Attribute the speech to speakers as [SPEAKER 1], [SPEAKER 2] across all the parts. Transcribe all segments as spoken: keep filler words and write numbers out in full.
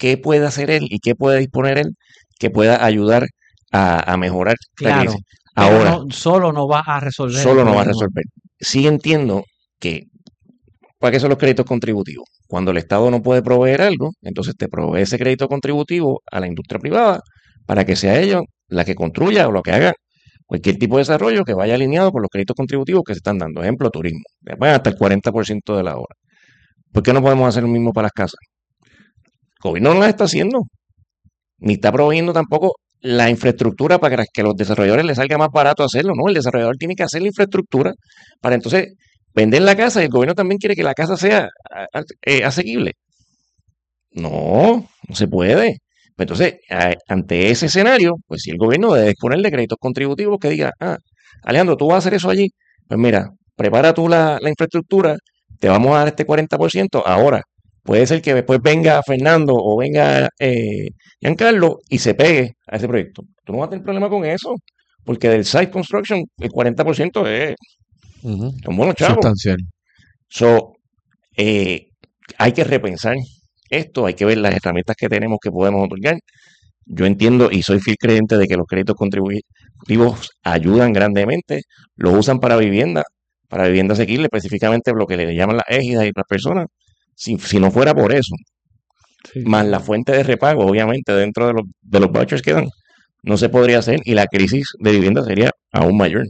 [SPEAKER 1] qué puede hacer él y qué puede disponer él que pueda ayudar a, a mejorar la
[SPEAKER 2] Claro,
[SPEAKER 1] crisis.
[SPEAKER 2] pero
[SPEAKER 1] Ahora,
[SPEAKER 2] no, solo no va a resolver el
[SPEAKER 1] solo no va a
[SPEAKER 2] problema.
[SPEAKER 1] resolver. Sí entiendo que, ¿para qué son los créditos contributivos? Cuando el Estado no puede proveer algo, entonces te provee ese crédito contributivo a la industria privada para que sea ella la que construya o lo que haga cualquier tipo de desarrollo que vaya alineado con los créditos contributivos que se están dando. Ejemplo, turismo. Le pagan hasta el cuarenta por ciento de la obra. ¿Por qué no podemos hacer lo mismo para las casas? El gobierno no las está haciendo, ni está proveyendo tampoco la infraestructura para que a los desarrolladores les salga más barato hacerlo, ¿no? El desarrollador tiene que hacer la infraestructura para entonces vender la casa y el gobierno también quiere que la casa sea eh, asequible. No, no se puede. Entonces, a, ante ese escenario, pues si el gobierno debe disponer de créditos contributivos que diga, ah, Alejandro, tú vas a hacer eso allí, pues mira, prepara tú la, la infraestructura, te vamos a dar este cuarenta por ciento, ahora puede ser que después venga Fernando o venga eh, Giancarlo y se pegue a ese proyecto. Tú no vas a tener problema con eso, porque del site construction el cuarenta por ciento es,
[SPEAKER 3] Ujú.
[SPEAKER 1] son buenos chavos.
[SPEAKER 3] Sustancial.
[SPEAKER 1] So, eh, hay que repensar esto, hay que ver las herramientas que tenemos que podemos otorgar. Yo entiendo y soy fiel creyente de que los créditos contributivos ayudan grandemente, los usan para vivienda, para vivienda asequible, específicamente lo que le llaman las égidas y las personas. Si, si no fuera por eso,
[SPEAKER 3] Sí.
[SPEAKER 1] más la fuente de repago, obviamente, dentro de los, de los vouchers que dan, no se podría hacer y la crisis de vivienda sería aún mayor.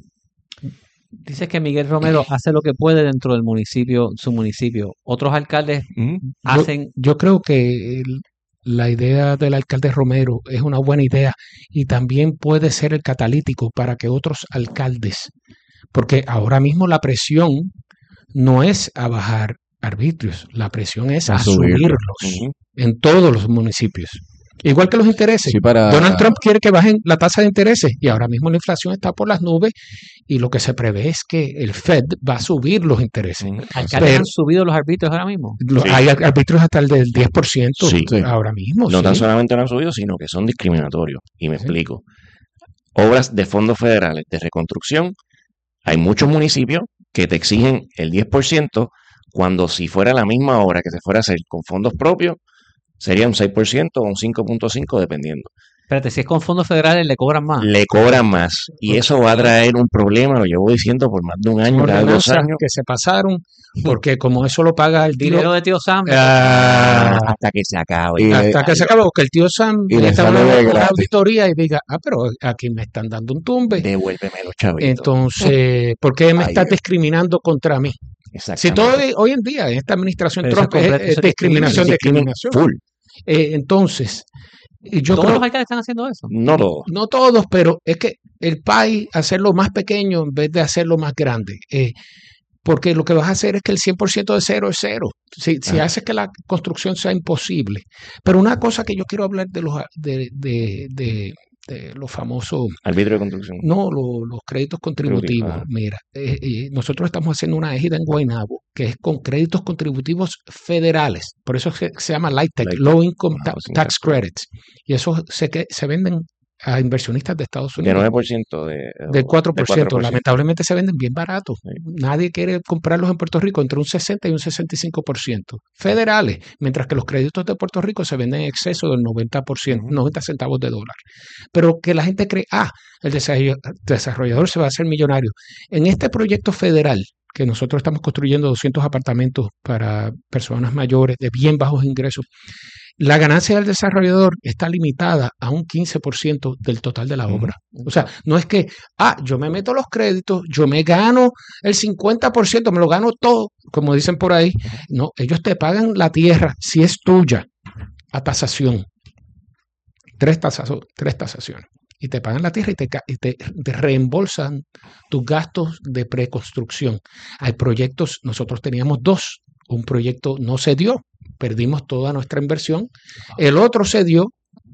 [SPEAKER 2] Dices que Miguel Romero hace lo que puede dentro del municipio, su municipio. Otros alcaldes
[SPEAKER 1] Ujú.
[SPEAKER 2] hacen...
[SPEAKER 4] Yo creo que el- la idea del alcalde Romero es una buena idea y también puede ser el catalítico para que otros alcaldes, porque ahora mismo la presión no es a bajar arbitrios, la presión es
[SPEAKER 3] A
[SPEAKER 4] a
[SPEAKER 3] subirlos.
[SPEAKER 4] subirlos
[SPEAKER 1] Ujú.
[SPEAKER 4] en todos los municipios. Igual que los intereses.
[SPEAKER 3] Sí, para,
[SPEAKER 4] Donald Trump quiere que bajen la tasa de intereses y ahora mismo la inflación está por las nubes y lo que se prevé es que el Fed va a subir los intereses.
[SPEAKER 1] Ujú.
[SPEAKER 2] alcaldes
[SPEAKER 4] Pero-
[SPEAKER 2] han subido los arbitrios ahora mismo.
[SPEAKER 4] Lo-
[SPEAKER 1] Sí.
[SPEAKER 4] Hay arbitrios hasta el del diez por ciento
[SPEAKER 1] Sí.
[SPEAKER 3] Sí.
[SPEAKER 4] ahora mismo.
[SPEAKER 1] No
[SPEAKER 4] sí.
[SPEAKER 1] tan solamente no han subido, sino que son discriminatorios. Y me
[SPEAKER 4] Sí.
[SPEAKER 1] explico. Obras de fondos federales de reconstrucción, hay muchos municipios que te exigen el diez por ciento cuando si fuera la misma obra que se fuera a hacer con fondos propios, sería un seis por ciento o un cinco punto cinco por ciento dependiendo.
[SPEAKER 2] Espérate, si es con fondos federales le cobran más.
[SPEAKER 1] Le cobran más y eso va a traer un problema, lo llevo diciendo por más de un año, cada dos
[SPEAKER 4] Ordenanzas
[SPEAKER 1] años,
[SPEAKER 4] que se pasaron, porque como eso lo paga el tío,
[SPEAKER 2] Dinero de tío Sam.
[SPEAKER 4] ah,
[SPEAKER 1] hasta que se acabe.
[SPEAKER 3] Y-
[SPEAKER 4] hasta que se acabó, que el tío Sam
[SPEAKER 3] y le
[SPEAKER 4] meta
[SPEAKER 3] sale
[SPEAKER 4] una,
[SPEAKER 3] de
[SPEAKER 4] una
[SPEAKER 3] gratis.
[SPEAKER 4] auditoría y diga, ah, pero aquí me están dando un tumbe.
[SPEAKER 1] Devuélveme los chavitos.
[SPEAKER 4] Entonces, ¿por qué me
[SPEAKER 1] Ay,
[SPEAKER 4] estás
[SPEAKER 1] Dios.
[SPEAKER 4] discriminando contra mí? Si todo
[SPEAKER 1] Exactamente.
[SPEAKER 4] hoy- hoy en día, en esta administración
[SPEAKER 2] Pero eso es
[SPEAKER 4] Trump, es,
[SPEAKER 2] completo,
[SPEAKER 4] es
[SPEAKER 2] eso es
[SPEAKER 4] discriminación,
[SPEAKER 1] Discrimin-
[SPEAKER 4] discriminación.
[SPEAKER 1] Full.
[SPEAKER 4] Eh, entonces, y yo
[SPEAKER 2] Todos
[SPEAKER 4] creo,
[SPEAKER 2] los alcaldes están haciendo eso.
[SPEAKER 1] No todo.
[SPEAKER 4] no todos, pero es que el país hacerlo más pequeño en vez de hacerlo más grande. Eh, porque lo que vas a hacer es que el cien por ciento de cero es cero. Si, si
[SPEAKER 1] Ah.
[SPEAKER 4] haces que la construcción sea imposible. Pero una cosa que yo quiero hablar de los, de, de, de, de los famosos,
[SPEAKER 1] Arbitrio de construcción.
[SPEAKER 4] no, lo- los créditos contributivos.
[SPEAKER 1] Ajá.
[SPEAKER 4] Mira, eh, eh, nosotros estamos haciendo una égida en Guaynabo que es con créditos contributivos federales. Por eso se, se llama LIHTC,
[SPEAKER 1] LIHTC.
[SPEAKER 4] Low Income
[SPEAKER 1] Ah,
[SPEAKER 4] Ta-
[SPEAKER 1] Housing
[SPEAKER 4] Tax
[SPEAKER 1] Tax
[SPEAKER 4] Credits. Y esos se, que- se venden a inversionistas de Estados
[SPEAKER 1] De
[SPEAKER 4] Unidos.
[SPEAKER 1] nueve por ciento de,
[SPEAKER 4] Del cuatro por ciento.
[SPEAKER 1] de cuatro por ciento.
[SPEAKER 4] Lamentablemente se venden bien baratos.
[SPEAKER 1] Sí.
[SPEAKER 4] Nadie quiere comprarlos en Puerto Rico entre un sesenta y un sesenta y cinco por ciento federales, mientras que los créditos de Puerto Rico se venden en exceso del noventa por ciento,
[SPEAKER 1] Ujú.
[SPEAKER 4] noventa centavos de dólar. Pero que la gente cree, ah, el desarroll- desarrollador se va a hacer millonario. En este proyecto federal, que nosotros estamos construyendo doscientos apartamentos para personas mayores de bien bajos ingresos, la ganancia del desarrollador está limitada a un quince por ciento del total de la
[SPEAKER 1] Ujú.
[SPEAKER 4] obra. O sea, no es que, ah, yo me meto los créditos, yo me gano el cincuenta por ciento, me lo gano todo, como dicen por ahí. No, ellos te pagan la tierra si es tuya a tasación. Tres, tasazo- tres tasaciones. Y te pagan la tierra y te, ca- y te- te reembolsan tus gastos de preconstrucción. Hay proyectos, nosotros teníamos dos. Un proyecto no se dio, perdimos toda nuestra inversión. El otro se dio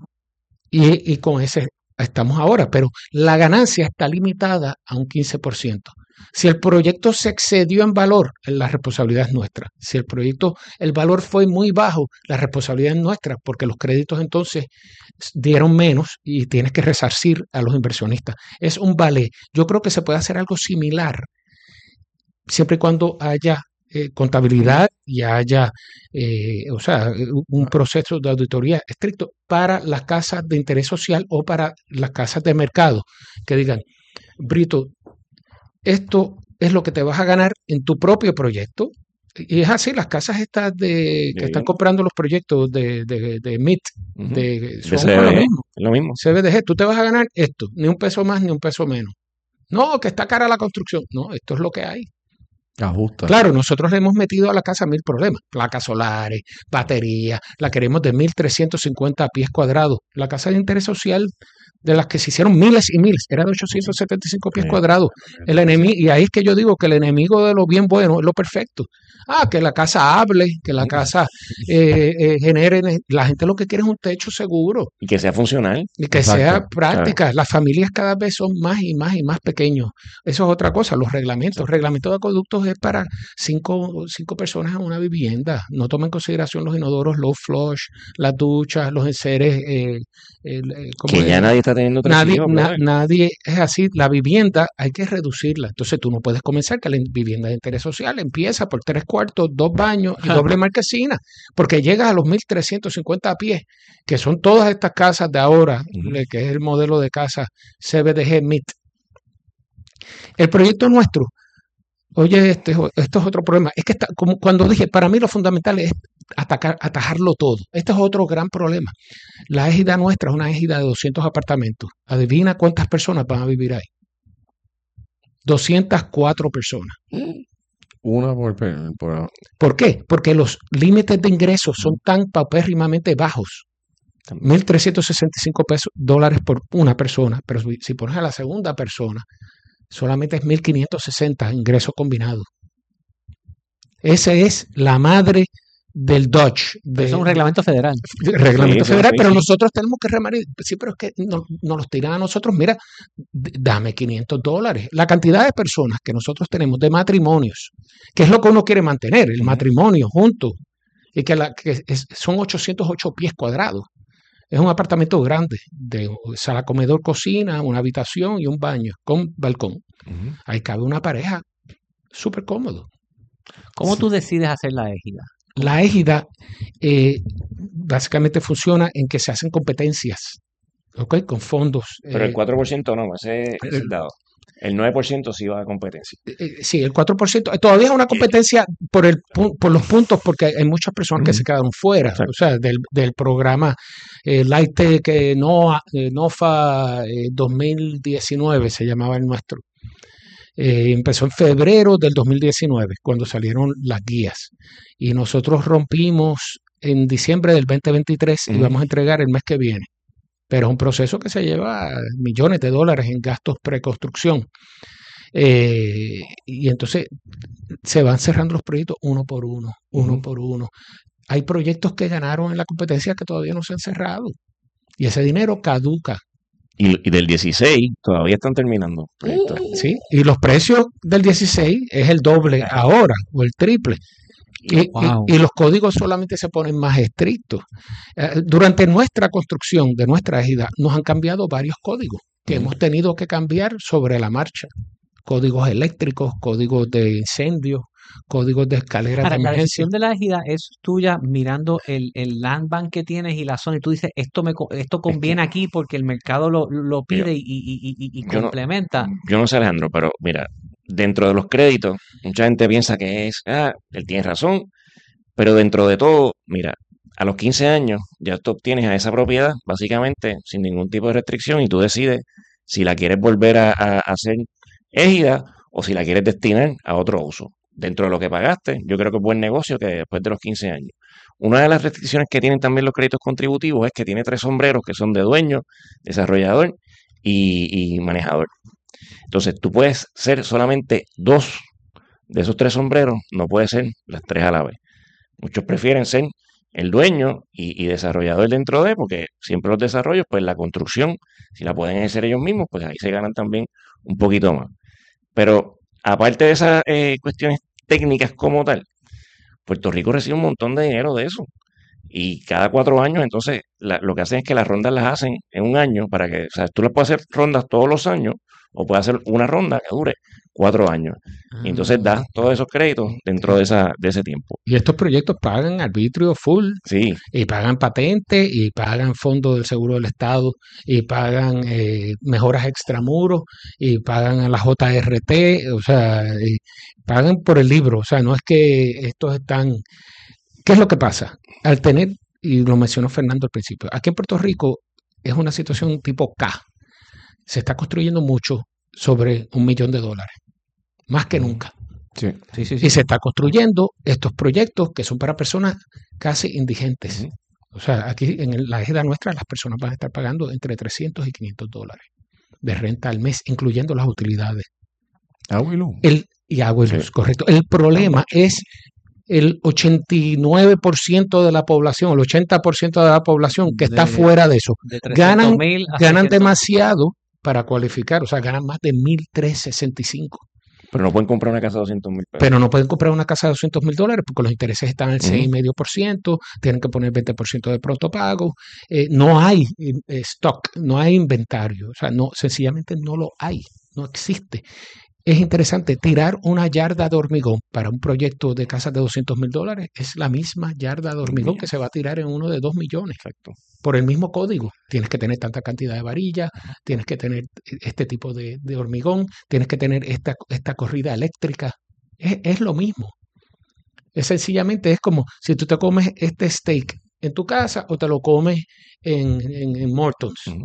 [SPEAKER 4] y, y con ese estamos ahora, pero la ganancia está limitada a un quince por ciento. Si el proyecto se excedió en valor, la responsabilidad es nuestra. Si el proyecto, el valor fue muy bajo, la responsabilidad es nuestra, porque los créditos entonces dieron menos y tienes que resarcir a los inversionistas. Es un vale. Yo creo que se puede hacer algo similar, siempre y cuando haya eh, contabilidad y haya, eh, o sea, un proceso de auditoría estricto para las casas de interés social o para las casas de mercado, que digan, Brito, esto es lo que te vas a ganar en tu propio proyecto. Y es así, las casas estas de que
[SPEAKER 1] Sí.
[SPEAKER 4] están comprando los proyectos de, de, de M I T,
[SPEAKER 1] Ujú.
[SPEAKER 4] de,
[SPEAKER 1] De
[SPEAKER 4] son
[SPEAKER 1] C
[SPEAKER 4] lo
[SPEAKER 1] B D,
[SPEAKER 4] mismo.
[SPEAKER 1] es lo mismo.
[SPEAKER 4] C B D G, tú te vas a ganar esto, ni un peso más ni un peso menos. No, que está cara la construcción. No, esto es lo que hay.
[SPEAKER 3] Ajusta.
[SPEAKER 4] Claro, nosotros le hemos metido a la casa mil problemas. Placas solares, baterías, la queremos de mil trescientos cincuenta pies cuadrados. La casa de interés social, de las que se hicieron miles y miles, era de ochocientos setenta y cinco pies
[SPEAKER 1] Sí.
[SPEAKER 4] cuadrados. El enemigo, y ahí es que yo digo que el enemigo de lo bien bueno es lo perfecto. Ah, que la casa hable, que la casa eh, eh, genere. La gente lo que quiere es un techo seguro
[SPEAKER 1] Y que sea funcional.
[SPEAKER 4] y que
[SPEAKER 3] Exacto,
[SPEAKER 4] sea práctica. Las familias cada vez son más y más y más pequeños. Eso es otra cosa, los reglamentos. El reglamento de acueductos es para cinco, cinco personas en una vivienda. No toma en consideración los inodoros low flush, las duchas, los enseres. Eh, el, eh, ¿cómo
[SPEAKER 1] Que
[SPEAKER 4] es?
[SPEAKER 1] ya nadie está teniendo tres
[SPEAKER 4] Nadie,
[SPEAKER 1] hijos,
[SPEAKER 4] na-
[SPEAKER 1] brother.
[SPEAKER 4] nadie es así. La vivienda hay que reducirla. Entonces tú no puedes comenzar que la vivienda de interés social empieza por tres cuartos, dos baños y doble marquesina, porque llegas a los mil trescientos cincuenta pies, que son todas estas casas de ahora,
[SPEAKER 1] Ujú.
[SPEAKER 4] le- que es el modelo de casa C B D G M I T. El proyecto nuestro, oye, este, es o- esto es otro problema. Es que está, como cuando dije, para mí lo fundamental es atacar, atajarlo todo. Este es otro gran problema. La égida nuestra es una égida de doscientos apartamentos. Adivina cuántas personas van a vivir ahí. doscientas cuatro personas.
[SPEAKER 3] Una por, pe- por-
[SPEAKER 4] ¿Por qué? Porque los límites de ingresos son tan paupérrimamente bajos. mil trescientos sesenta y cinco pesos, dólares por una persona, pero si, si pones a la segunda persona, solamente es mil quinientos sesenta ingresos combinados. Esa es la madre del Dodge,
[SPEAKER 2] Pero eso es
[SPEAKER 4] de,
[SPEAKER 2] un reglamento federal.
[SPEAKER 4] de reglamento
[SPEAKER 1] Sí, sí,
[SPEAKER 4] federal,
[SPEAKER 1] sí,
[SPEAKER 4] pero
[SPEAKER 1] sí.
[SPEAKER 4] nosotros tenemos que remar. Sí, pero es que no- nos los tiran a nosotros. Mira, d- dame quinientos dólares. La cantidad de personas que nosotros tenemos de matrimonios, que es lo que uno quiere mantener, el
[SPEAKER 1] Ujú.
[SPEAKER 4] matrimonio junto, y que, la, que es- son ochocientos ocho pies cuadrados. Es un apartamento grande, de sala, comedor, cocina, una habitación y un baño con balcón.
[SPEAKER 1] Ujú.
[SPEAKER 4] Ahí cabe una pareja súper cómodo.
[SPEAKER 2] ¿Cómo tú decides hacer la égida?
[SPEAKER 4] La égida eh, básicamente funciona en que se hacen competencias, ¿ok? Con fondos.
[SPEAKER 1] Pero el
[SPEAKER 4] eh,
[SPEAKER 1] cuatro por ciento no, ese, ese es
[SPEAKER 4] el-
[SPEAKER 1] dado. El nueve por ciento sí va a competencia.
[SPEAKER 4] eh, sí, el cuatro por ciento. Todavía es una competencia por, el, pu- por los puntos, porque hay muchas personas que
[SPEAKER 1] Ujú.
[SPEAKER 4] se quedaron fuera,
[SPEAKER 1] Exacto.
[SPEAKER 4] o sea, del, del programa eh, Lighttech eh, NOA, eh, NOFA eh, dos mil diecinueve, se llamaba el nuestro. Eh, empezó en febrero del dos mil diecinueve, cuando salieron las guías. Y nosotros rompimos en diciembre del veinte veintitrés y
[SPEAKER 1] Ujú.
[SPEAKER 4] vamos a entregar el mes que viene. Pero es un proceso que se lleva millones de dólares en gastos preconstrucción. Eh, y entonces se van cerrando los proyectos uno por uno, uno
[SPEAKER 1] Ujú.
[SPEAKER 4] por uno. Hay proyectos que ganaron en la competencia que todavía no se han cerrado. Y ese dinero caduca.
[SPEAKER 1] Y, y del dieciséis todavía están terminando proyectos.
[SPEAKER 4] ¿Sí? Y los precios del dieciséis es el doble ahora o el triple. Y, y-
[SPEAKER 2] Wow.
[SPEAKER 4] y los códigos solamente se ponen más estrictos. Eh, durante nuestra construcción de nuestra égida nos han cambiado varios códigos que
[SPEAKER 1] Ujú.
[SPEAKER 4] hemos tenido que cambiar sobre la marcha. Códigos eléctricos, códigos de incendios, códigos de escaleras de
[SPEAKER 2] Ahora, la
[SPEAKER 4] emergencia.
[SPEAKER 2] decisión de la égida es tuya mirando el, el land bank que tienes y la zona y tú dices, esto me co- esto conviene aquí porque el mercado lo, lo pide y, y- y- y- y
[SPEAKER 1] Yo no,
[SPEAKER 2] complementa.
[SPEAKER 1] yo no sé, Alejandro, pero mira, dentro de los créditos, mucha gente piensa que es, ah, él tiene razón, pero dentro de todo, mira, a los quince años ya tú obtienes a esa propiedad, básicamente, sin ningún tipo de restricción, y tú decides si la quieres volver a, a- a hacer égida o si la quieres destinar a otro uso. Dentro de lo que pagaste, yo creo que es buen negocio que después de los quince años. Una de las restricciones que tienen también los créditos contributivos es que tiene tres sombreros que son de dueño, desarrollador y, y manejador. Entonces, tú puedes ser solamente dos de esos tres sombreros, no puedes ser las tres a la vez. Muchos prefieren ser el dueño y, y desarrollador dentro de, porque siempre los desarrollos, pues la construcción, si la pueden hacer ellos mismos, pues ahí se ganan también un poquito más. Pero aparte de esas eh, cuestiones técnicas como tal, Puerto Rico recibe un montón de dinero de eso. Y cada cuatro años, entonces, la- lo que hacen es que las rondas las hacen en un año para que, o sea, tú las puedes hacer rondas todos los años o puedes hacer una ronda que dure cuatro años. Y entonces das todos esos créditos dentro de esa de ese tiempo.
[SPEAKER 4] Y estos proyectos pagan arbitrio full,
[SPEAKER 1] Sí,
[SPEAKER 4] y pagan patente, y pagan fondo del seguro del Estado, y pagan eh, mejoras extramuros, y pagan a la J R T, o sea, y pagan por el libro. O sea, no es que estos están... ¿Qué es lo que pasa? Al tener, y lo mencionó Fernando al principio, aquí en Puerto Rico es una situación tipo K. Se está construyendo mucho sobre un millón de dólares, más que nunca.
[SPEAKER 3] Sí.
[SPEAKER 2] Sí, sí,
[SPEAKER 4] Y
[SPEAKER 2] sí.
[SPEAKER 4] se está construyendo estos proyectos que son para personas casi indigentes.
[SPEAKER 1] Ujú.
[SPEAKER 4] O sea, aquí en el- la ejida nuestra las personas van a estar pagando entre trescientos y quinientos dólares de renta al mes, incluyendo las utilidades.
[SPEAKER 3] Agua y luz.
[SPEAKER 4] El, y agua y
[SPEAKER 1] Sí.
[SPEAKER 4] luz, correcto. El problema es el ochenta y nueve por ciento de la población, el ochenta por ciento de la población que está
[SPEAKER 2] De-
[SPEAKER 4] fuera de eso.
[SPEAKER 2] De trescientos
[SPEAKER 4] Ganan,
[SPEAKER 2] mil a
[SPEAKER 4] ganan
[SPEAKER 2] seiscientos.
[SPEAKER 4] demasiado para cualificar, o sea, ganan más de mil trescientos sesenta y cinco.
[SPEAKER 1] pero no pueden comprar una casa de doscientos mil pesos.
[SPEAKER 4] Pero no pueden comprar una casa de doscientos mil dólares porque los intereses están al
[SPEAKER 1] Ujú.
[SPEAKER 4] seis coma cinco por ciento, tienen que poner veinte por ciento de pronto pago, eh, no hay eh, stock, no hay inventario, o sea, no, sencillamente no lo hay, no existe. Es interesante, tirar una yarda de hormigón para un proyecto de casas de doscientos mil dólares es la misma yarda de hormigón
[SPEAKER 1] Mira.
[SPEAKER 4] que se va a tirar en uno de dos millones
[SPEAKER 1] Exacto.
[SPEAKER 4] por el mismo código. Tienes que tener tanta cantidad de varilla, tienes que tener este tipo de, de hormigón, tienes que tener esta, esta corrida eléctrica. Es, es lo mismo. Es sencillamente, es como si tú te comes este steak en tu casa o te lo comes en, en, en Morton's.
[SPEAKER 1] Ujú.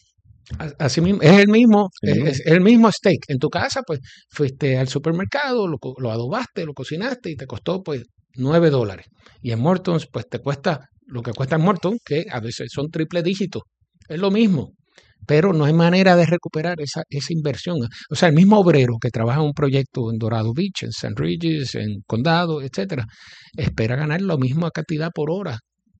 [SPEAKER 4] A- Así mismo, es el mismo,
[SPEAKER 1] Sí.
[SPEAKER 4] es, es el mismo steak. En tu casa, pues, fuiste al supermercado, lo, co- lo adobaste, lo cocinaste y te costó, pues, nueve dólares. Y en Morton's, pues, te cuesta lo que cuesta en Morton, que a veces son triple dígitos. Es lo mismo. Pero no hay manera de recuperar esa, esa inversión. O sea, el mismo obrero que trabaja en un proyecto en Dorado Beach, en San Regis, en Condado, etcétera, espera ganar la misma cantidad por hora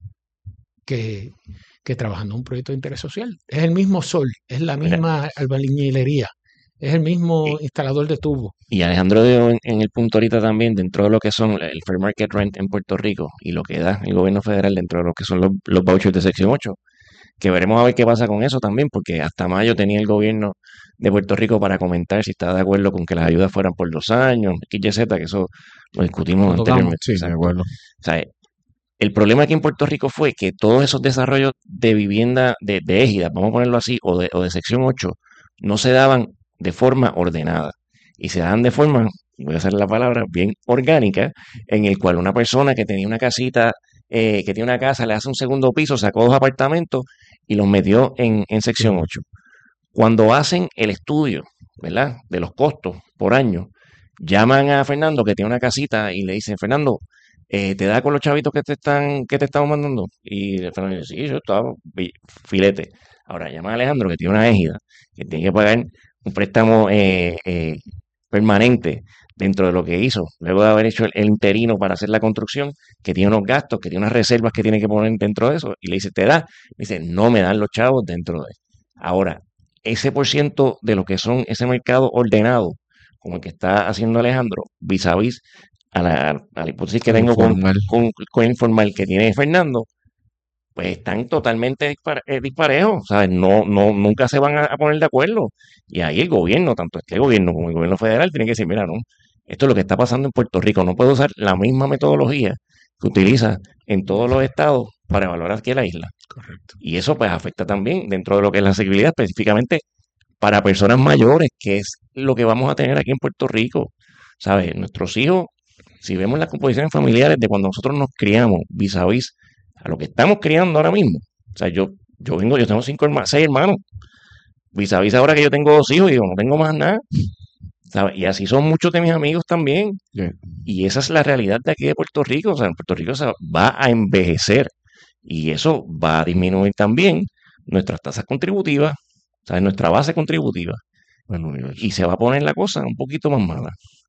[SPEAKER 4] que, que trabajando en un proyecto de interés social. Es el mismo sol, es la
[SPEAKER 1] Mira.
[SPEAKER 4] misma albañilería, es el mismo instalador de tubo.
[SPEAKER 1] Y Alejandro dio en, en el punto ahorita también, dentro de lo que son el Fair Market Rent en Puerto Rico y lo que da el gobierno federal dentro de lo que son los, los vouchers de sección ocho, que veremos a ver qué pasa con eso también, porque hasta mayo tenía el gobierno de Puerto Rico para comentar si estaba de acuerdo con que las ayudas fueran por dos años, X Y Z, que eso lo discutimos
[SPEAKER 2] Lo tocamos.
[SPEAKER 1] anteriormente.
[SPEAKER 3] Sí, de
[SPEAKER 1] Exacto.
[SPEAKER 3] acuerdo.
[SPEAKER 1] O sea, el problema aquí en Puerto Rico fue que todos esos desarrollos de vivienda de, de égidas, vamos a ponerlo así, o de, o de sección ocho, no se daban de forma ordenada. Y se daban de forma, voy a hacer la palabra, bien orgánica, en el cual una persona que tenía una casita, eh, que tiene una casa, le hace un segundo piso, sacó dos apartamentos y los metió en, en sección ocho. Cuando hacen el estudio, ¿verdad?, de los costos por año, llaman a Fernando que tiene una casita y le dicen, Fernando, eh, ¿te da con los chavitos que te están, que te estamos mandando? Y Fernando dice, sí, yo estaba bi- filete. Ahora llama a Alejandro que tiene una égida, que tiene que pagar un préstamo eh, eh, permanente dentro de lo que hizo, luego de haber hecho el, el interino para hacer la construcción, que tiene unos gastos, que tiene unas reservas que tiene que poner dentro de eso, y le dice, ¿te da? Dice, no me dan los chavos dentro de eso. Ahora, ese por ciento de lo que son ese mercado ordenado, como el que está haciendo Alejandro, vis a vis a la, a la hipótesis que
[SPEAKER 3] Con
[SPEAKER 1] tengo con,
[SPEAKER 3] informal.
[SPEAKER 1] con, con el informal que tiene Fernando, pues están totalmente dispar- eh, disparejos, ¿sabes? No, no, nunca se van a, a poner de acuerdo. Y ahí el gobierno, tanto este gobierno como el gobierno federal, tiene que decir, mira, no, esto es lo que está pasando en Puerto Rico, no puedo usar la misma metodología que utiliza en todos los estados para evaluar aquí la isla.
[SPEAKER 4] Correcto.
[SPEAKER 1] Y eso pues afecta también dentro de lo que es la asequibilidad, específicamente para personas mayores, que es lo que vamos a tener aquí en Puerto Rico. ¿Sabes? Nuestros hijos, si vemos las composiciones familiares de cuando nosotros nos criamos vis a vis a lo que estamos criando ahora mismo. O sea, yo, yo vengo, yo tengo cinco hermanos, seis hermanos, vis a vis ahora que yo tengo dos hijos y digo, no tengo más nada. ¿Sabes? Y así son muchos de mis amigos también.
[SPEAKER 3] Sí.
[SPEAKER 1] Y esa es la realidad de aquí de Puerto Rico. O sea, en Puerto Rico se va a envejecer y eso va a disminuir también nuestras tasas contributivas, ¿sabes? Nuestra base contributiva.
[SPEAKER 3] El universo.
[SPEAKER 1] Y se va a poner la cosa un poquito más mala.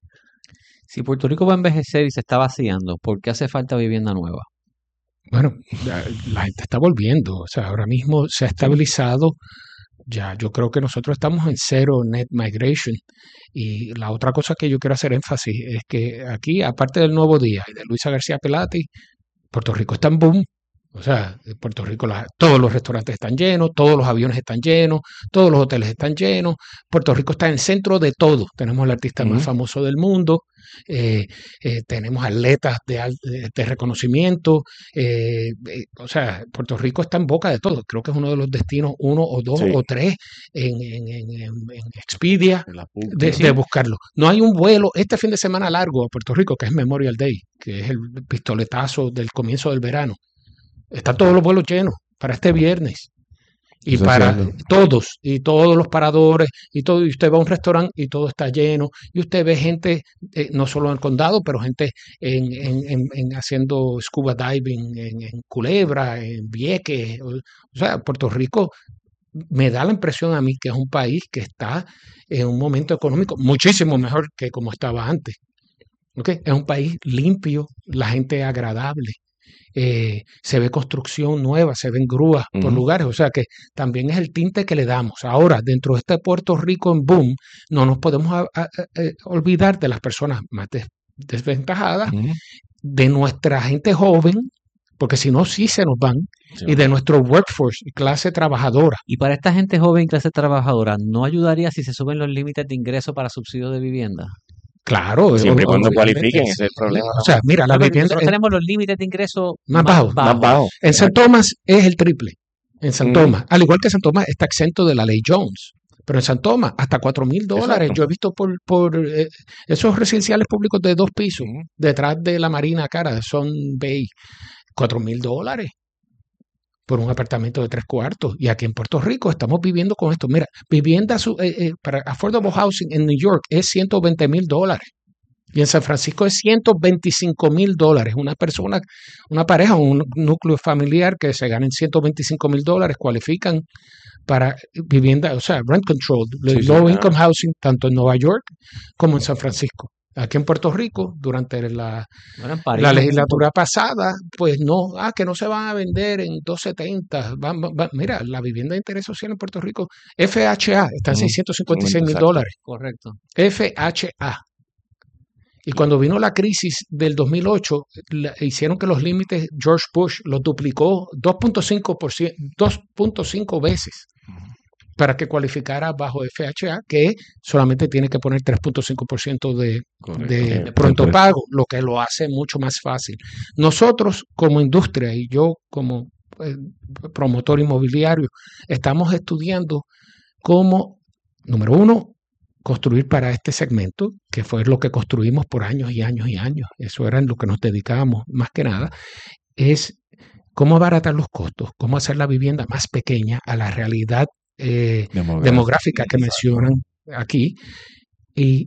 [SPEAKER 2] Si Puerto Rico va a envejecer y se está vaciando, ¿por qué hace falta vivienda nueva?
[SPEAKER 4] Bueno, la, la gente está volviendo, o sea, ahora mismo se ha estabilizado. Ya, yo creo que nosotros estamos en cero net migration. Y la otra cosa que yo quiero hacer énfasis es que aquí, aparte del Nuevo Día y de Luisa García Pelati, Puerto Rico está en boom. O sea, en Puerto Rico la- todos los restaurantes están llenos, todos los aviones están llenos, todos los hoteles están llenos. Puerto Rico está en el centro de todo. Tenemos el artista más
[SPEAKER 1] Ujú.
[SPEAKER 4] famoso del mundo, eh, eh, tenemos atletas de, al- de- de reconocimiento. eh, eh, o sea, Puerto Rico está en boca de todo. Creo que es uno de los destinos, uno o dos
[SPEAKER 1] Sí.
[SPEAKER 4] o tres en, en, en- en- en Expedia
[SPEAKER 3] En la punta.
[SPEAKER 4] de,
[SPEAKER 2] Sí.
[SPEAKER 4] de buscarlo. No hay un vuelo este fin de semana largo a Puerto Rico, que es Memorial Day, que es el pistoletazo del comienzo del verano. Están todos los vuelos llenos para este viernes. Y
[SPEAKER 3] Eso es
[SPEAKER 4] para
[SPEAKER 3] cierto.
[SPEAKER 4] todos, y todos los paradores, y todo, y usted va a un restaurante y todo está lleno, y usted ve gente, eh, no solo en el condado, pero gente en, en- en- en haciendo scuba diving en, en Culebra, en Vieques. O, o sea, Puerto Rico me da la impresión a mí que es un país que está en un momento económico muchísimo mejor que como estaba antes. ¿Ok? Es un país limpio, la gente es agradable, eh, se ve construcción nueva, se ven grúas por
[SPEAKER 1] Ujú.
[SPEAKER 4] lugares, o sea que también es el tinte que le damos. Ahora, dentro de este Puerto Rico en boom, no nos podemos a- a- a- eh, olvidar de las personas más des- desventajadas,
[SPEAKER 1] Ujú.
[SPEAKER 4] de nuestra gente joven, porque si no, sí se nos van,
[SPEAKER 1] Sí,
[SPEAKER 4] y de nuestro workforce, clase trabajadora.
[SPEAKER 2] Y para esta gente joven, clase trabajadora, ¿no ayudaría si se suben los límites de ingreso para subsidio de vivienda?
[SPEAKER 4] Claro,
[SPEAKER 1] Siempre y
[SPEAKER 4] o-
[SPEAKER 1] cuando
[SPEAKER 4] obviamente,
[SPEAKER 1] cualifiquen, ese es el problema.
[SPEAKER 4] o sea, mira, la
[SPEAKER 2] No, pero
[SPEAKER 4] vivienda
[SPEAKER 2] nosotros
[SPEAKER 4] en,
[SPEAKER 2] tenemos los límites de ingreso
[SPEAKER 4] Más
[SPEAKER 2] más
[SPEAKER 4] bajos.
[SPEAKER 1] Más bajo.
[SPEAKER 4] en San Tomás es el triple. En San
[SPEAKER 1] Ujú.
[SPEAKER 4] Tomás, al igual que San Tomás está exento de la ley Jones. Pero en San Tomás, hasta cuatro mil dólares.
[SPEAKER 1] Exacto.
[SPEAKER 4] Yo he visto por, por eh, esos residenciales públicos de dos pisos,
[SPEAKER 1] Ujú.
[SPEAKER 4] detrás de la Marina Cara, de Son Bay, cuatro mil dólares por un apartamento de tres cuartos. Y aquí en Puerto Rico estamos viviendo con esto. Mira, vivienda su- eh, eh, para affordable housing en New York es ciento veinte mil dólares. Y en San Francisco es ciento veinticinco mil dólares. Una persona, una pareja, un núcleo familiar que se ganen ciento veinticinco mil dólares cualifican para vivienda, o sea, rent control,
[SPEAKER 1] Sí, sí,
[SPEAKER 4] low
[SPEAKER 1] claro.
[SPEAKER 4] income housing, tanto en Nueva York como en San Francisco. Aquí en Puerto Rico, durante la,
[SPEAKER 2] Bueno, en París,
[SPEAKER 4] la
[SPEAKER 2] un-
[SPEAKER 4] legislatura pasada, pues no, ah, que no se van a vender en doscientos setenta. Van- van- van- mira, la vivienda de interés social en Puerto Rico, F H A, está en
[SPEAKER 1] Ujú.
[SPEAKER 4] seiscientos cincuenta y seis mil
[SPEAKER 1] Exacto.
[SPEAKER 4] dólares.
[SPEAKER 2] Correcto.
[SPEAKER 4] F H A. Y cuando vino la crisis del dos mil ocho, la- hicieron que los límites, George Bush los duplicó dos punto cinco por ciento, dos punto cinco veces para que cualificara bajo F H A, que solamente tiene que poner tres punto cinco por ciento de,
[SPEAKER 3] Correcto.
[SPEAKER 4] de
[SPEAKER 1] De
[SPEAKER 4] pronto
[SPEAKER 3] precio.
[SPEAKER 4] pago, lo que lo hace mucho más fácil. Nosotros como industria y yo como eh, promotor inmobiliario, estamos estudiando cómo, número uno, construir para este segmento, que fue lo que construimos por años y años y años. Eso era en lo que nos dedicábamos más que nada, es cómo abaratar los costos, cómo hacer la vivienda más pequeña a la realidad eh,
[SPEAKER 3] Demográfico.
[SPEAKER 4] demográfica que mencionan aquí y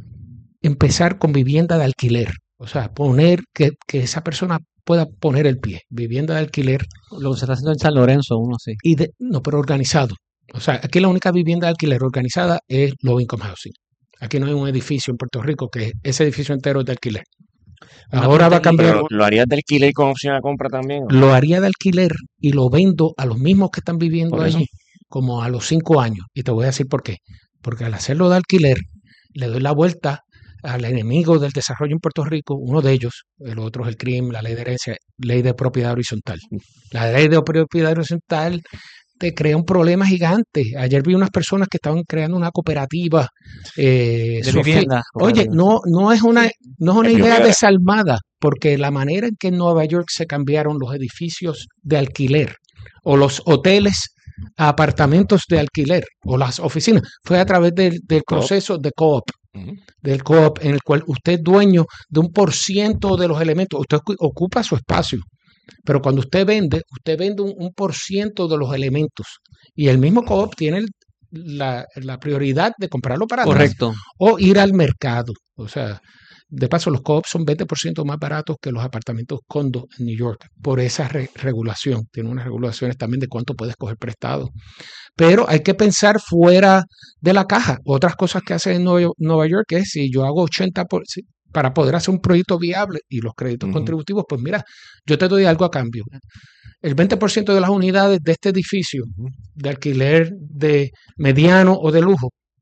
[SPEAKER 4] empezar con vivienda de alquiler. O sea, poner que, que esa persona pueda poner el pie, vivienda de alquiler
[SPEAKER 2] Lo que se está haciendo en San Lorenzo, uno sí.
[SPEAKER 4] y de, no, pero organizado. O sea, aquí la única vivienda de alquiler organizada es low income housing. Aquí no hay un edificio en Puerto Rico que ese edificio entero es de alquiler.
[SPEAKER 2] Una
[SPEAKER 4] Ahora va a
[SPEAKER 2] pregunta,
[SPEAKER 4] cambiar.
[SPEAKER 1] Pero lo harías de alquiler con opción a compra también. ¿o?
[SPEAKER 4] Lo haría de alquiler y lo vendo a los mismos que están viviendo
[SPEAKER 1] Por eso.
[SPEAKER 4] allí, como a los cinco años. Y te voy a decir por qué. Porque al hacerlo de alquiler, le doy la vuelta al enemigo del desarrollo en Puerto Rico, uno de ellos, el otro es el crimen, la ley de herencia, ley de propiedad horizontal. La ley de propiedad horizontal te crea un problema gigante. Ayer vi unas personas que estaban creando una cooperativa eh,
[SPEAKER 2] de
[SPEAKER 4] Sofi-
[SPEAKER 2] vivienda.
[SPEAKER 4] Oye, no, no es una, no es una
[SPEAKER 1] Es
[SPEAKER 4] idea
[SPEAKER 1] propiedad.
[SPEAKER 4] desalmada, porque la manera en que en Nueva York se cambiaron los edificios de alquiler o los hoteles a apartamentos de alquiler o las oficinas fue a través del, del
[SPEAKER 1] Co-op.
[SPEAKER 4] proceso de co-op,
[SPEAKER 1] Ujú.
[SPEAKER 4] del co-op, en el cual usted es dueño de un por ciento de los elementos, usted ocu- ocupa su espacio, pero cuando usted vende, usted vende un, un por ciento de los elementos y el mismo co-op tiene el- la, la prioridad de comprarlo para atrás
[SPEAKER 2] Correcto.
[SPEAKER 4] o ir al mercado. O sea, de paso, los co-ops son veinte por ciento más baratos que los apartamentos condo en New York por esa re- regulación. Tiene unas regulaciones también de cuánto puedes coger prestado. Pero hay que pensar fuera de la caja. Otras cosas que hacen en Nueva Nueva York es si yo hago ochenta por ciento para poder hacer un proyecto viable y los créditos
[SPEAKER 1] Ujú.
[SPEAKER 4] contributivos, pues mira, yo te doy algo a cambio. El veinte por ciento de las unidades de este edificio
[SPEAKER 1] Ujú.
[SPEAKER 4] de alquiler de mediano o de lujo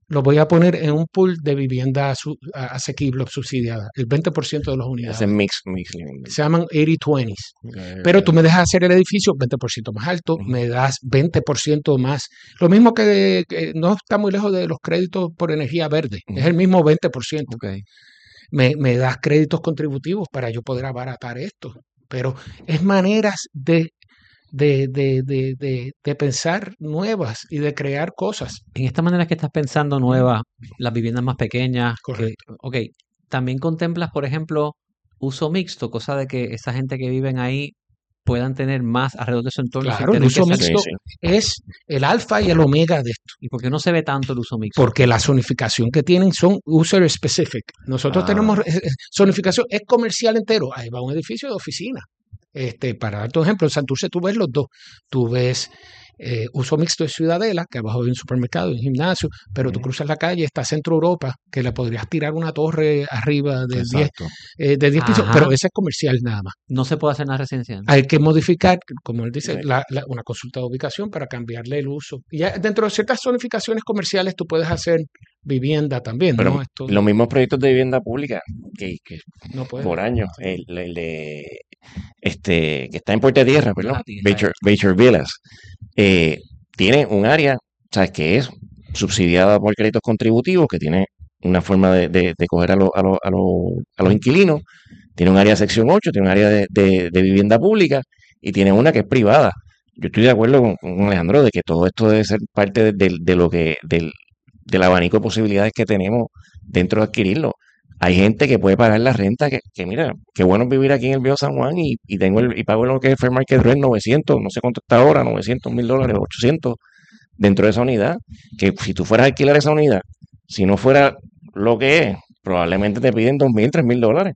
[SPEAKER 4] lo voy a poner en un pool de vivienda su- a- asequible o subsidiada, el veinte por ciento de las unidades.
[SPEAKER 1] Ese mix, mix living.
[SPEAKER 4] Se llaman ochenta veinte.
[SPEAKER 3] Ok,
[SPEAKER 4] Pero
[SPEAKER 3] ok.
[SPEAKER 4] tú me dejas hacer el edificio veinte por ciento más alto,
[SPEAKER 1] Ujú.
[SPEAKER 4] me das veinte por ciento más. Lo mismo que, que no está muy lejos de los créditos por energía verde,
[SPEAKER 1] Ujú.
[SPEAKER 4] es el mismo veinte por ciento.
[SPEAKER 2] Ok.
[SPEAKER 4] Me, me das créditos contributivos para yo poder abaratar esto. Pero es maneras de, de, de, de, de, de pensar nuevas y de crear cosas.
[SPEAKER 2] En esta manera que estás pensando nueva, las viviendas más pequeñas, que,
[SPEAKER 4] Correcto.
[SPEAKER 2] ok, también contemplas, por ejemplo, uso mixto, cosa de que esa gente que viven ahí puedan tener más alrededor de su entorno sin
[SPEAKER 4] Claro, el
[SPEAKER 2] tener que
[SPEAKER 4] uso
[SPEAKER 2] salir.
[SPEAKER 1] Sí,
[SPEAKER 4] mixto
[SPEAKER 1] sí.
[SPEAKER 4] es el alfa y el omega de esto.
[SPEAKER 2] ¿Y por qué no se ve tanto el uso mixto?
[SPEAKER 4] Porque la zonificación que tienen son user specific. Nosotros
[SPEAKER 1] Ah.
[SPEAKER 4] tenemos eh, eh, zonificación, es comercial entero. Ahí va un edificio de oficina. Este, para dar tu ejemplo, en Santurce tú ves los dos. Tú ves eh, uso mixto de Ciudadela, que abajo hay un supermercado, un gimnasio, pero tú
[SPEAKER 1] Ujú.
[SPEAKER 4] cruzas la calle, está Centro Europa, que le podrías tirar una torre arriba de diez
[SPEAKER 3] Exacto.
[SPEAKER 4] eh, de diez pisos,
[SPEAKER 2] Ajá.
[SPEAKER 4] pero ese es comercial nada más.
[SPEAKER 2] No se puede hacer nada residencial.
[SPEAKER 4] Hay que modificar, como él dice,
[SPEAKER 1] Sí.
[SPEAKER 4] la- la- una consulta de ubicación para cambiarle el uso. Y ya dentro de ciertas zonificaciones comerciales tú puedes hacer vivienda también,
[SPEAKER 1] Pero
[SPEAKER 4] ¿no? Esto
[SPEAKER 1] los mismos proyectos de vivienda pública que, que
[SPEAKER 4] no puede.
[SPEAKER 1] por años, el, el de este que está en Puerto Tierra, perdón,
[SPEAKER 2] Gratis,
[SPEAKER 1] Baker, Baker Villas, eh, tiene un área, sabes que es subsidiada por créditos contributivos, que tiene una forma de, de, de coger a, los a, los a, los a los inquilinos, tiene un área de sección ocho, tiene un área de, de, de vivienda pública y tiene una que es privada. Yo estoy de acuerdo con, con Alejandro de que todo esto debe ser parte de, de- de lo que del, del abanico de posibilidades que tenemos dentro de adquirirlo. Hay gente que puede pagar la renta, que, que mira, qué bueno es vivir aquí en el Viejo San Juan y, y tengo el, y pago lo que es Fair Market Rent novecientos, no sé cuánto está ahora, novecientos mil dólares, ochocientos dentro de esa unidad. Que si tú fueras a alquilar esa unidad, si no fuera lo que es, probablemente te piden dos mil, tres mil dólares.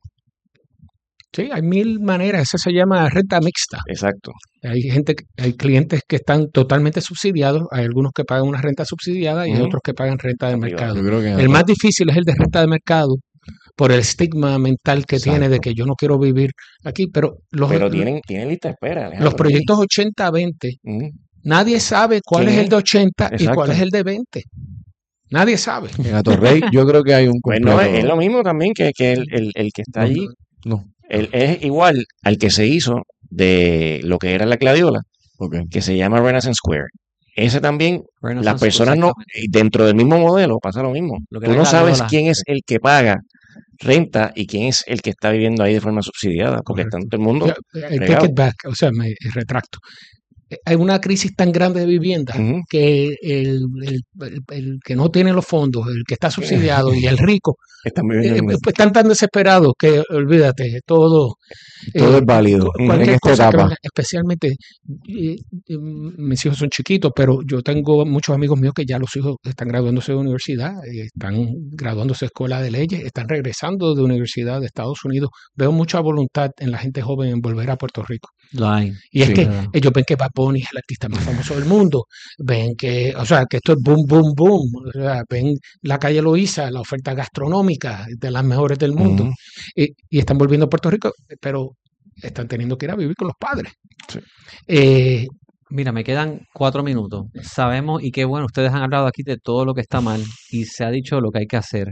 [SPEAKER 4] Sí, hay mil maneras. Eso se llama renta mixta.
[SPEAKER 1] Exacto.
[SPEAKER 4] Hay gente, que- hay clientes que están totalmente subsidiados. Hay algunos que pagan una renta subsidiada y hay
[SPEAKER 1] Ujú.
[SPEAKER 4] otros que pagan renta de
[SPEAKER 1] Está privado.
[SPEAKER 4] mercado.
[SPEAKER 3] Yo creo que en
[SPEAKER 4] El
[SPEAKER 3] la-
[SPEAKER 4] más difícil es el de renta de mercado por el estigma mental que tiene de
[SPEAKER 3] Exacto.
[SPEAKER 4] que yo no quiero vivir aquí, pero los,
[SPEAKER 1] Pero tienen, tienen lista de espera,
[SPEAKER 4] los
[SPEAKER 1] Alejandro.
[SPEAKER 4] proyectos ochenta veinte,
[SPEAKER 1] Ujú.
[SPEAKER 4] nadie sabe cuál
[SPEAKER 1] ¿Quién
[SPEAKER 4] es el
[SPEAKER 1] es?
[SPEAKER 4] de ochenta y
[SPEAKER 1] Exacto.
[SPEAKER 4] cuál es el de veinte. Nadie sabe.
[SPEAKER 3] en Atorrey yo creo que hay un
[SPEAKER 1] Pues
[SPEAKER 3] completo.
[SPEAKER 1] no, es, es lo mismo también que, que el, el, el que está
[SPEAKER 3] No,
[SPEAKER 1] allí.
[SPEAKER 3] No,
[SPEAKER 1] Él es igual al que se hizo de lo que era la Cladiola,
[SPEAKER 3] ok.
[SPEAKER 1] que se llama Renaissance Square. Ese también,
[SPEAKER 2] Renaissance
[SPEAKER 1] las personas no,
[SPEAKER 2] exactamente.
[SPEAKER 1] dentro del mismo modelo pasa lo mismo.
[SPEAKER 2] Lo que
[SPEAKER 1] Tú
[SPEAKER 2] era
[SPEAKER 1] no sabes
[SPEAKER 2] Gladiola.
[SPEAKER 1] quién es el que paga renta y quién es el que está viviendo ahí de forma subsidiada, porque
[SPEAKER 4] Correcto.
[SPEAKER 1] está todo el mundo.
[SPEAKER 4] Yo, I take
[SPEAKER 1] regado.
[SPEAKER 4] it back, o sea, me retracto. Eh, Hay una crisis tan grande de vivienda
[SPEAKER 1] Ujú.
[SPEAKER 4] que el, el- el- el que no tiene los fondos, el que está subsidiado y el rico,
[SPEAKER 1] Están
[SPEAKER 4] eh,
[SPEAKER 1] viviendo en
[SPEAKER 4] pues están tan desesperados que olvídate, todo,
[SPEAKER 3] Todo
[SPEAKER 4] eh,
[SPEAKER 3] es válido
[SPEAKER 4] cu-
[SPEAKER 3] en
[SPEAKER 4] cualquier
[SPEAKER 3] esta
[SPEAKER 4] cosa que
[SPEAKER 3] etapa.
[SPEAKER 4] venga, especialmente eh, eh, mis hijos son chiquitos, pero yo tengo muchos amigos míos que ya los hijos están graduándose de universidad, eh, están graduándose de escuela de leyes, están regresando de universidad de Estados Unidos. Veo mucha voluntad en la gente joven en volver a Puerto Rico.
[SPEAKER 2] Lo hay.
[SPEAKER 4] Y es
[SPEAKER 3] Sí.
[SPEAKER 4] que
[SPEAKER 2] Ah.
[SPEAKER 4] ellos ven que Bad Bunny es el artista más famoso del mundo, ven que, o sea, que esto es boom, boom, boom, o sea, ven la calle Loíza, la oferta gastronómica de las mejores del mundo,
[SPEAKER 1] Ujú.
[SPEAKER 4] y, y están volviendo a Puerto Rico, pero están teniendo que ir a vivir con los padres.
[SPEAKER 1] Sí.
[SPEAKER 4] Eh,
[SPEAKER 2] Mira, me quedan cuatro minutos. Sabemos, y qué bueno, ustedes han hablado aquí de todo lo que está mal y se ha dicho lo que hay que hacer.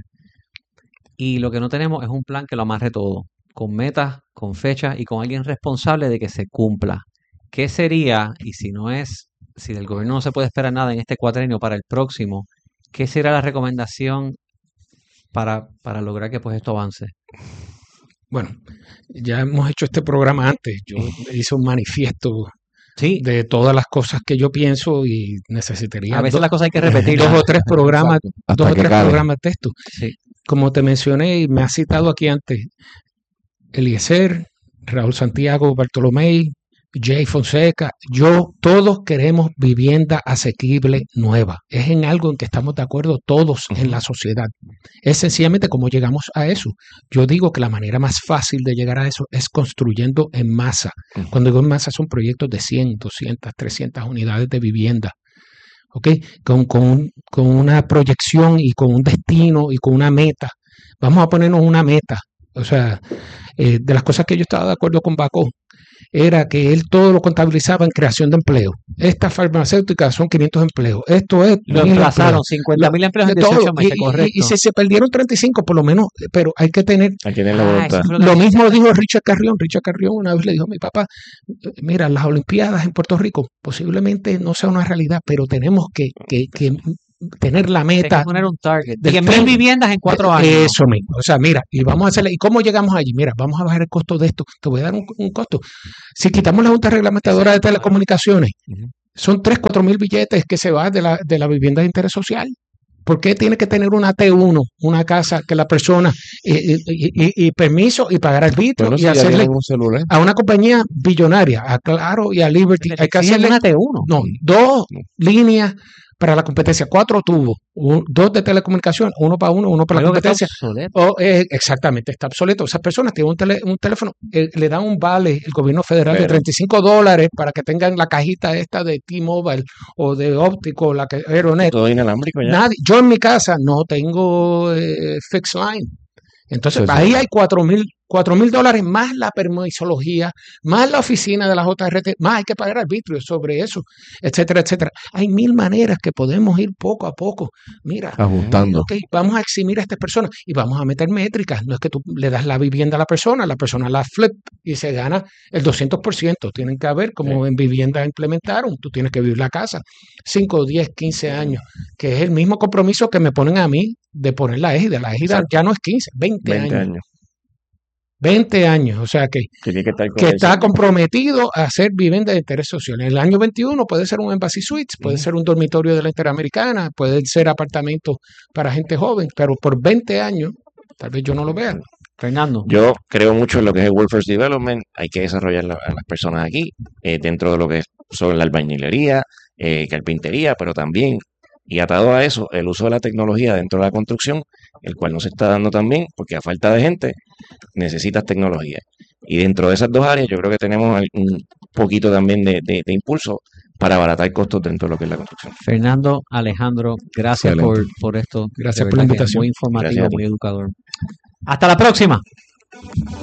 [SPEAKER 2] Y lo que no tenemos es un plan que lo amarre todo, con metas, con fechas y con alguien responsable de que se cumpla. ¿Qué sería, y si no es, si del gobierno no se puede esperar nada en este cuatrenio para el próximo, qué será la recomendación para, para lograr que pues esto avance?
[SPEAKER 4] bueno, ya hemos hecho este programa antes, yo hice un manifiesto
[SPEAKER 2] Sí,
[SPEAKER 4] de todas las cosas que yo pienso y necesitaría
[SPEAKER 2] a veces
[SPEAKER 4] do-
[SPEAKER 2] las cosas hay que repetirlas.
[SPEAKER 4] dos o tres programas,
[SPEAKER 3] Exacto. Hasta
[SPEAKER 4] dos o
[SPEAKER 3] que
[SPEAKER 4] tres
[SPEAKER 3] cale.
[SPEAKER 4] programas de esto.
[SPEAKER 2] Sí.
[SPEAKER 4] Como te mencioné y me has citado aquí antes, Eliezer, Raúl Santiago, Bartolomé, Jay Fonseca, yo, todos queremos vivienda asequible nueva. Es en algo en que estamos de acuerdo todos en la sociedad. Es sencillamente cómo llegamos a eso. Yo digo que la manera más fácil de llegar a eso es construyendo en masa.
[SPEAKER 1] Ujú.
[SPEAKER 4] Cuando digo en masa son proyectos de cien, doscientas, trescientas unidades de vivienda. ¿Ok? Con, con, un- con una proyección y con un destino y con una meta. Vamos a ponernos una meta. O sea, eh, de las cosas que yo estaba de acuerdo con Bacó, era que él todo lo contabilizaba en creación de empleo. Estas farmacéuticas son quinientos empleos. Esto es
[SPEAKER 2] Lo
[SPEAKER 4] mil
[SPEAKER 2] emplazaron,
[SPEAKER 4] empleos.
[SPEAKER 2] cincuenta mil empleos en
[SPEAKER 4] De todo.
[SPEAKER 2] dieciocho
[SPEAKER 4] Y,
[SPEAKER 2] meses,
[SPEAKER 4] y-
[SPEAKER 2] correcto.
[SPEAKER 4] y si se perdieron treinta y cinco, por lo menos, pero hay que tener.
[SPEAKER 1] Hay que tener la
[SPEAKER 2] Ah,
[SPEAKER 1] voluntad.
[SPEAKER 2] eso fue lo que
[SPEAKER 4] Lo
[SPEAKER 2] me
[SPEAKER 4] mismo
[SPEAKER 2] dijiste.
[SPEAKER 4] dijo Richard Carrión. Richard Carrión una vez le dijo a mi papá, mira, las Olimpiadas en Puerto Rico posiblemente no sea una realidad, pero tenemos que, que- que tener la
[SPEAKER 2] Hay que
[SPEAKER 4] meta.
[SPEAKER 2] poner un target.
[SPEAKER 4] del
[SPEAKER 2] diez mil
[SPEAKER 4] tren.
[SPEAKER 2] viviendas en cuatro años.
[SPEAKER 4] Eso mismo. O sea, mira, y vamos a hacerle. ¿Y cómo llegamos allí? Mira, vamos a bajar el costo de esto. Te voy a dar un, un costo. Si quitamos la Junta Reglamentadora de
[SPEAKER 2] Exacto.
[SPEAKER 4] Telecomunicaciones,
[SPEAKER 1] Ujú.
[SPEAKER 4] son tres, cuatro mil billetes que se van de la, de la vivienda de interés social. ¿Por qué tiene que tener una T uno, una casa que la persona, y, y- y- y permiso y pagar arbitrio
[SPEAKER 3] Bueno,
[SPEAKER 4] y
[SPEAKER 3] si ya
[SPEAKER 4] hacerle
[SPEAKER 3] tienen un celular.
[SPEAKER 4] a una compañía billonaria, a Claro y a Liberty,
[SPEAKER 2] Te
[SPEAKER 4] hay que
[SPEAKER 2] exigen
[SPEAKER 4] hacerle
[SPEAKER 2] una T uno.
[SPEAKER 4] no, dos líneas para la competencia, cuatro tubos, un- dos de telecomunicación, uno para uno, uno para la
[SPEAKER 2] Algo que está
[SPEAKER 4] competencia.
[SPEAKER 2] obsoleto.
[SPEAKER 4] O, eh, exactamente, está obsoleto. Esas personas tienen un, tele- un teléfono, eh, le dan un vale el gobierno federal de
[SPEAKER 1] Pero-
[SPEAKER 4] treinta y cinco dólares para que tengan la cajita esta de T-Mobile o de óptico, la que Aeronet.
[SPEAKER 1] Todo inalámbrico ya.
[SPEAKER 4] Nadie, yo en mi casa no tengo eh, fixed line. Entonces,
[SPEAKER 3] Sí, sí.
[SPEAKER 4] ahí hay cuatro mil cuatro mil dólares más la permisología, más la oficina de la J R T, más hay que pagar arbitrio sobre eso, etcétera, etcétera. Hay mil maneras que podemos ir poco a poco. Mira,
[SPEAKER 3] Ajustando.
[SPEAKER 4] ok, vamos a eximir a estas personas y vamos a meter métricas. No es que tú le das la vivienda a la persona, la persona la flip y se gana el doscientos por ciento. Tienen que haber, como en vivienda implementaron, tú tienes que vivir la casa cinco, diez, quince años, que es el mismo compromiso que me ponen a mí de poner la égida. La égida
[SPEAKER 1] Exacto.
[SPEAKER 4] ya no es quince, veinte,
[SPEAKER 1] veinte
[SPEAKER 4] años.
[SPEAKER 1] años.
[SPEAKER 4] veinte años, o sea que,
[SPEAKER 1] Que tiene que estar con
[SPEAKER 4] que
[SPEAKER 1] el
[SPEAKER 4] está
[SPEAKER 1] signo.
[SPEAKER 4] comprometido a hacer vivienda de interés social. En el año veintiuno puede ser un Embassy Suites, puede
[SPEAKER 1] Ujú.
[SPEAKER 4] ser un dormitorio de la Interamericana, puede ser apartamentos para gente joven, pero por veinte años, tal vez yo no lo vea.
[SPEAKER 2] Fernando.
[SPEAKER 1] Yo creo mucho en lo que es el Workforce Development. Hay que desarrollar la- a las personas aquí, eh, dentro de lo que son la albañilería, eh, carpintería, pero también, y atado a eso, el uso de la tecnología dentro de la construcción, el cual no se está dando también, porque a falta de gente necesitas tecnología. Y dentro de esas dos áreas, yo creo que tenemos al- un poquito también de, de- de impulso para abaratar costos dentro de lo que es la construcción.
[SPEAKER 2] Fernando, Alejandro, gracias por,
[SPEAKER 3] Excelente.
[SPEAKER 2] por esto.
[SPEAKER 4] Gracias
[SPEAKER 2] De
[SPEAKER 4] por la
[SPEAKER 2] verdad que es
[SPEAKER 4] invitación.
[SPEAKER 2] muy informativo,
[SPEAKER 1] Gracias a ti.
[SPEAKER 2] muy educador. Hasta la próxima.